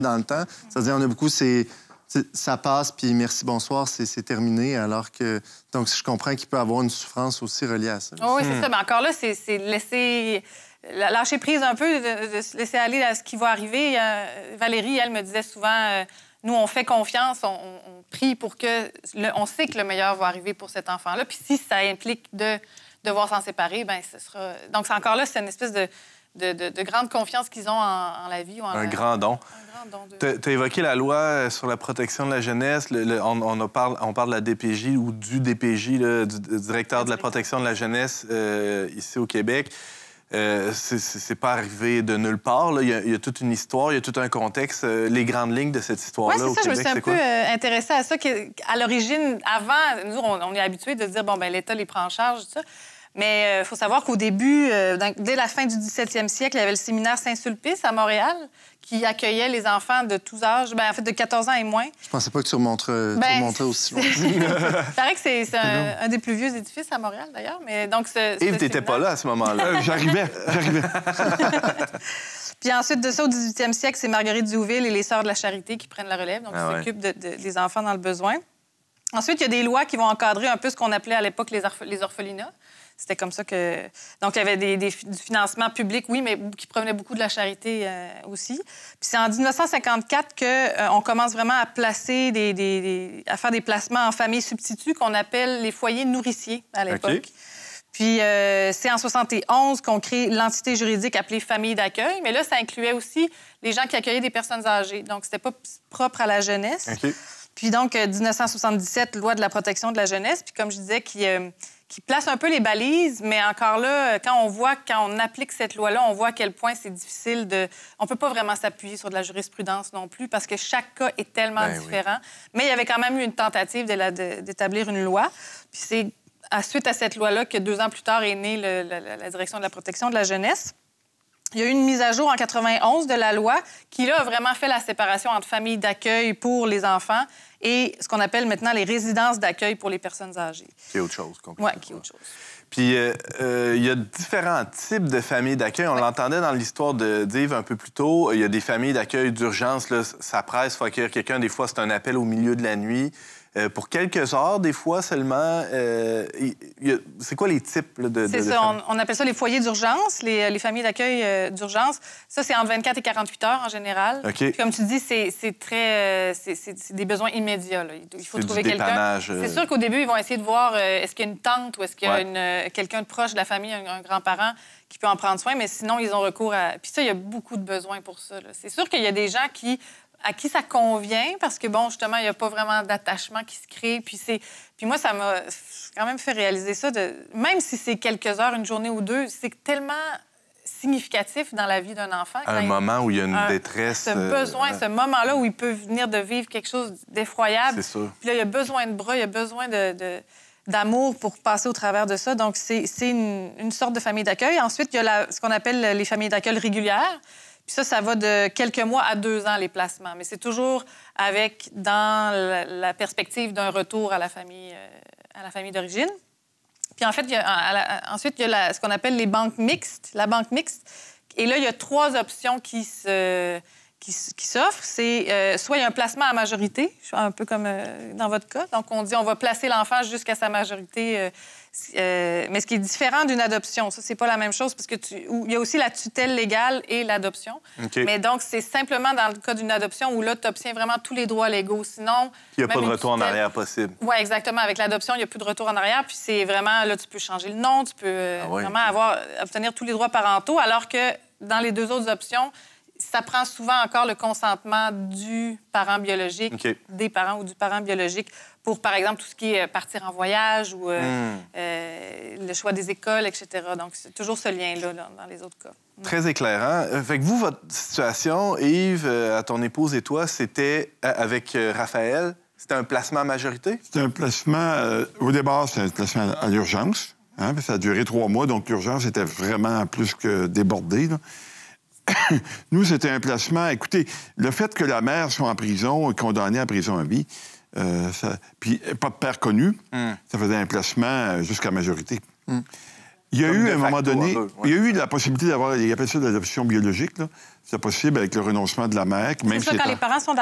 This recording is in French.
dans le temps. C'est-à-dire, on a beaucoup, ça passe, puis merci, bonsoir, c'est terminé, alors que... Donc, je comprends qu'il peut y avoir une souffrance aussi reliée à ça. Oh, oui, c'est ça. Mais encore là, c'est laisser... Lâcher prise un peu, de se laisser aller à ce qui va arriver. Valérie, elle me disait souvent, nous, on fait confiance, on prie pour que... on sait que le meilleur va arriver pour cet enfant-là. Puis si ça implique de devoir s'en séparer, bien, ce sera... Donc, c'est encore là, c'est une espèce de grande confiance qu'ils ont en la vie. Ou en grand don. Un grand don. Tu as évoqué la loi sur la protection de la jeunesse. On parle de la DPJ ou du DPJ, là, du directeur de la protection de la jeunesse ici au Québec. C'est pas arrivé de nulle part. Là. Il y a toute une histoire, il y a tout un contexte. Les grandes lignes de cette histoire-là au Québec, je me suis un peu intéressée à ça. À l'origine, avant, nous, on est habitués de dire, bon, ben l'État les prend en charge, tout ça. Mais il faut savoir qu'au début, dès la fin du 17e siècle, il y avait le séminaire Saint-Sulpice à Montréal qui accueillait les enfants de tous âges, en fait, de 14 ans et moins. Je pensais pas que tu remonterais aussi loin. Il paraît que c'est un des plus vieux édifices à Montréal, d'ailleurs. Mais donc, Yves, t'étais pas là à ce moment-là. J'arrivais. Puis ensuite de ça, au 18e siècle, c'est Marguerite Diouville et les Sœurs de la Charité qui prennent la relève, donc qui s'occupent des enfants dans le besoin. Ensuite, il y a des lois qui vont encadrer un peu ce qu'on appelait à l'époque les orphelinats. C'était comme ça que... Donc, il y avait du financement public, oui, mais qui provenait beaucoup de la charité aussi. Puis c'est en 1954 qu'on commence vraiment à placer à faire des placements en famille substituts qu'on appelle les foyers nourriciers à l'époque. Okay. Puis c'est en 71 qu'on crée l'entité juridique appelée famille d'accueil. Mais là, ça incluait aussi les gens qui accueillaient des personnes âgées. Donc, c'était pas propre à la jeunesse. Okay. Puis donc, 1977, loi de la protection de la jeunesse. Puis comme je disais, qui place un peu les balises, mais encore là, quand on applique cette loi-là, on voit à quel point c'est difficile de... On peut pas vraiment s'appuyer sur de la jurisprudence non plus, parce que chaque cas est tellement différent. Oui. Mais il y avait quand même eu une tentative d'établir une loi. Puis c'est suite à cette loi-là que 2 ans plus tard est née la Direction de la protection de la jeunesse. Il y a eu une mise à jour en 91 de la loi qui, là, a vraiment fait la séparation entre familles d'accueil pour les enfants et ce qu'on appelle maintenant les résidences d'accueil pour les personnes âgées. Qui est autre chose, complètement. Oui, qui est autre chose. Puis, il y a différents types de familles d'accueil. On l'entendait dans l'histoire d'Yves un peu plus tôt. Il y a des familles d'accueil d'urgence. Là, ça presse, il faut accueillir quelqu'un. Des fois, c'est un appel au milieu de la nuit. Pour quelques heures, des fois seulement. C'est quoi les types là, de C'est ça, on appelle ça les foyers d'urgence, les familles d'accueil d'urgence. Ça, c'est entre 24 et 48 heures en général. Okay. Puis, comme tu dis, c'est des besoins immédiats. Là. Il faut trouver quelqu'un. C'est sûr qu'au début, ils vont essayer de voir est-ce qu'il y a une tante ou est-ce qu'il y a quelqu'un de proche de la famille, un grand-parent qui peut en prendre soin, mais sinon, ils ont recours à... Puis ça, il y a beaucoup de besoins pour ça. Là. C'est sûr qu'il y a des gens à qui ça convient, parce que, bon, justement, il n'y a pas vraiment d'attachement qui se crée. Puis moi, ça m'a quand même fait réaliser ça. Même si c'est quelques heures, une journée ou deux, c'est tellement significatif dans la vie d'un enfant. Un moment où il y a une détresse. Ce besoin, ce moment-là où il peut venir de vivre quelque chose d'effroyable. C'est sûr. Puis là, il y a besoin de bras, il y a besoin d'amour pour passer au travers de ça. Donc, c'est une sorte de famille d'accueil. Ensuite, il y a ce qu'on appelle les familles d'accueil régulières. Puis ça va de quelques mois à 2 ans, les placements. Mais c'est toujours dans la perspective d'un retour à la famille d'origine. Puis en fait, ensuite, il y a ce qu'on appelle les banques mixtes, la banque mixte. Et là, il y a 3 options qui s'offrent. C'est soit il y a un placement à majorité, un peu comme dans votre cas. Donc, on dit on va placer l'enfant jusqu'à sa majorité. Mais ce qui est différent d'une adoption, ça, c'est pas la même chose, parce que il y a aussi la tutelle légale et l'adoption. Okay. Mais donc, c'est simplement dans le cas d'une adoption où là, tu obtiens vraiment tous les droits légaux. Sinon... Il n'y a pas de retour en arrière possible. Oui, exactement. Avec l'adoption, il n'y a plus de retour en arrière. Puis c'est vraiment... Là, tu peux changer le nom, tu peux vraiment obtenir tous les droits parentaux, alors que dans les 2 autres options, ça prend souvent encore le consentement du parent biologique, des parents ou du parent biologique, pour, par exemple, tout ce qui est partir en voyage ou le choix des écoles, etc. Donc, c'est toujours ce lien-là dans les autres cas. Très éclairant. Fait que vous, votre situation, Yves, à ton épouse et toi, c'était avec Raphaël, c'était un placement à majorité? C'était un placement... au départ, c'était un placement à l'urgence. Hein, ça a duré 3 mois, donc l'urgence était vraiment plus que débordée, là. Nous, c'était un placement... Écoutez, le fait que la mère soit en prison, condamnée à prison à vie, puis pas de père connu, ça faisait un placement jusqu'à majorité. Il y a Comme eu, de à un moment facto, donné, ouais. il y a eu la possibilité d'avoir, ils appellent ça de l'adoption biologique, là. C'est possible avec le renoncement de la mère. C'est ça, quand les parents sont